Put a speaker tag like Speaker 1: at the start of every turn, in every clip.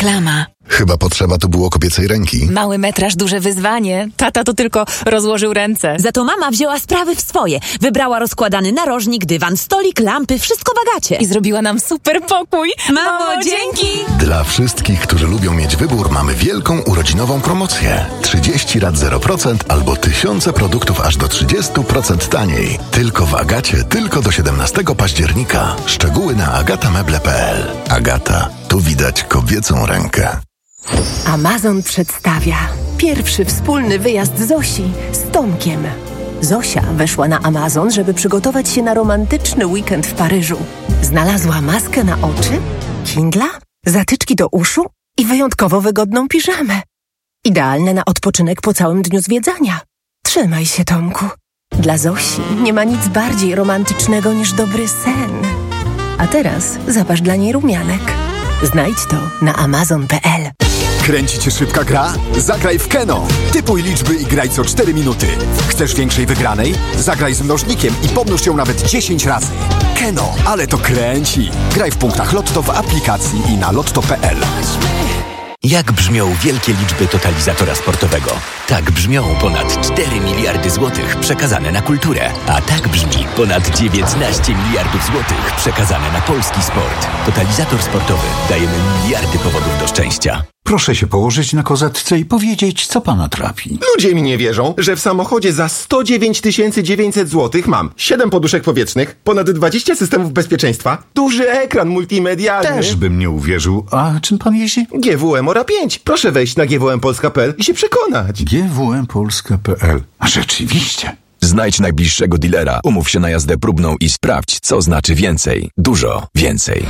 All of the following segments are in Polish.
Speaker 1: Reklama.
Speaker 2: Chyba potrzeba tu było kobiecej ręki.
Speaker 1: Mały metraż, duże wyzwanie. Tata to tylko rozłożył ręce.
Speaker 3: Za to mama wzięła sprawy w swoje. Wybrała rozkładany narożnik, dywan, stolik, lampy, wszystko w Agacie.
Speaker 1: I zrobiła nam super pokój.
Speaker 3: Mamo, dzięki!
Speaker 2: Dla wszystkich, którzy lubią mieć wybór, mamy wielką urodzinową promocję. 30 rat 0% albo tysiące produktów aż do 30% taniej. Tylko w Agacie, tylko do 17 października. Szczegóły na agatameble.pl. Agata, tu widać kobiecą rękę.
Speaker 4: Amazon przedstawia pierwszy wspólny wyjazd Zosi z Tomkiem. Zosia weszła na Amazon, żeby przygotować się na romantyczny weekend w Paryżu. Znalazła maskę na oczy, Kindla, zatyczki do uszu i wyjątkowo wygodną piżamę. Idealne na odpoczynek po całym dniu zwiedzania. Trzymaj się, Tomku. Dla Zosi nie ma nic bardziej romantycznego niż dobry sen. A teraz zaparz dla niej rumianek. Znajdź to na amazon.pl.
Speaker 5: Kręci cię szybka gra? Zagraj w Keno. Typuj liczby i graj co 4 minuty. Chcesz większej wygranej? Zagraj z mnożnikiem i pomnóż ją nawet 10 razy. Keno, ale to kręci. Graj w punktach Lotto w aplikacji i na lotto.pl.
Speaker 6: Jak brzmią wielkie liczby totalizatora sportowego? Tak brzmią ponad 4 miliardy złotych przekazane na kulturę. A tak brzmi ponad 19 miliardów złotych przekazane na polski sport. Totalizator sportowy. Dajemy miliardy powodów do szczęścia.
Speaker 7: Proszę się położyć na kozatce i powiedzieć, co pana trapi.
Speaker 8: Ludzie mi nie wierzą, że w samochodzie za 109 900 zł mam 7 poduszek powietrznych, ponad 20 systemów bezpieczeństwa, duży ekran multimedialny.
Speaker 7: Też bym nie uwierzył. A czym pan jeździ?
Speaker 8: GWM Ora 5. Proszę wejść na gwmpolska.pl i się przekonać.
Speaker 7: gwmpolska.pl. A rzeczywiście.
Speaker 9: Znajdź najbliższego dealera, umów się na jazdę próbną i sprawdź, co znaczy więcej. Dużo więcej.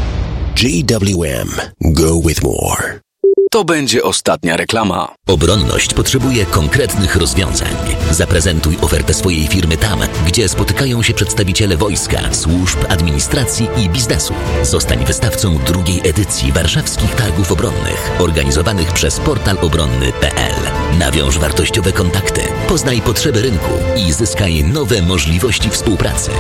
Speaker 10: GWM. Go with more.
Speaker 11: To będzie ostatnia reklama.
Speaker 12: Obronność potrzebuje konkretnych rozwiązań. Zaprezentuj ofertę swojej firmy tam, gdzie spotykają się przedstawiciele wojska, służb, administracji i biznesu. Zostań wystawcą drugiej edycji Warszawskich Targów Obronnych, organizowanych przez portal obronny.pl. Nawiąż wartościowe kontakty, poznaj potrzeby rynku i zyskaj nowe możliwości współpracy.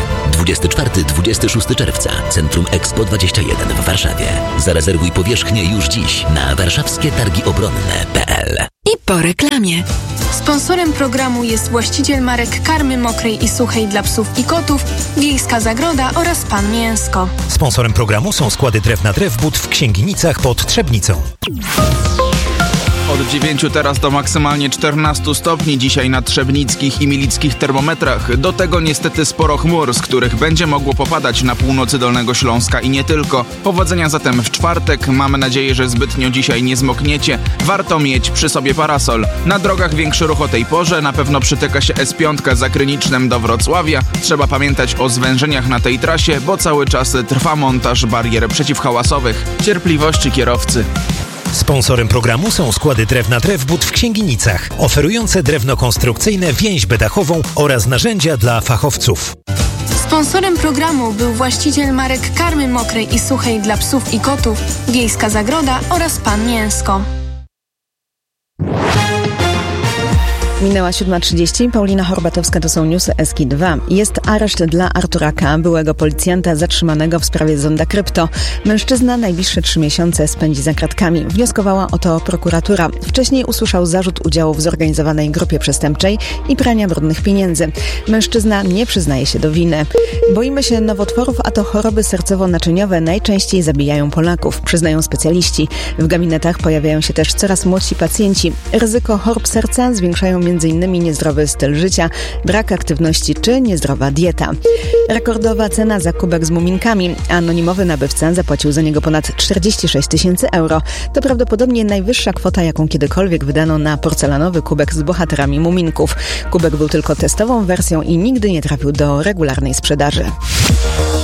Speaker 12: 24-26 czerwca, Centrum Expo 21 w Warszawie. Zarezerwuj powierzchnię już dziś na warszawskietargiobronne.pl.
Speaker 1: I po reklamie.
Speaker 13: Sponsorem programu jest właściciel marek karmy mokrej i suchej dla psów i kotów, Wiejska Zagroda oraz Pan Mięsko.
Speaker 14: Sponsorem programu są składy drewna Drewbud w Księginicach pod Trzebnicą.
Speaker 15: Od 9 teraz do maksymalnie 14 stopni dzisiaj na trzebnickich i milickich termometrach. Do tego niestety sporo chmur, z których będzie mogło popadać na północy Dolnego Śląska i nie tylko. Powodzenia zatem w czwartek. Mamy nadzieję, że zbytnio dzisiaj nie zmokniecie. Warto mieć przy sobie parasol. Na drogach większy ruch o tej porze. Na pewno przytyka się S5 za Krynicznem do Wrocławia. Trzeba pamiętać o zwężeniach na tej trasie, bo cały czas trwa montaż barier przeciwhałasowych. Cierpliwości kierowcy.
Speaker 14: Sponsorem programu są składy drewna Drewbud w Księginicach, oferujące drewno konstrukcyjne, więźbę dachową oraz narzędzia dla fachowców.
Speaker 13: Sponsorem programu był właściciel marek karmy mokrej i suchej dla psów i kotów, Wiejska Zagroda oraz Pan Mięsko.
Speaker 16: Minęła 7:30. Paulina Horbatowska, to są newsy SK2. Jest areszt dla Artura K., byłego policjanta zatrzymanego w sprawie zonda krypto. Mężczyzna najbliższe 3 miesiące spędzi za kratkami. Wnioskowała o to prokuratura. Wcześniej usłyszał zarzut udziału w zorganizowanej grupie przestępczej i prania brudnych pieniędzy. Mężczyzna nie przyznaje się do winy. Boimy się nowotworów, a to choroby sercowo-naczyniowe najczęściej zabijają Polaków, przyznają specjaliści. W gabinetach pojawiają się też coraz młodsi pacjenci. Ryzyko chorób serca zwiększają m.in. niezdrowy styl życia, brak aktywności czy niezdrowa dieta. Rekordowa cena za kubek z muminkami. Anonimowy nabywca zapłacił za niego ponad 46 000 euro. To prawdopodobnie najwyższa kwota, jaką kiedykolwiek wydano na porcelanowy kubek z bohaterami muminków. Kubek był tylko testową wersją i nigdy nie trafił do regularnej sprzedaży.